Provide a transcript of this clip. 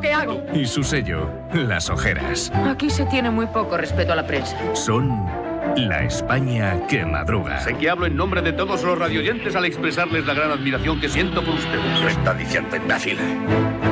que hago. Y su sello, las ojeras. Aquí se tiene muy poco respeto a la prensa. Son la España que madruga. Sé que hablo en nombre de todos los radioyentes al expresarles la gran admiración que siento por ustedes. Lo está diciendo, imbécil.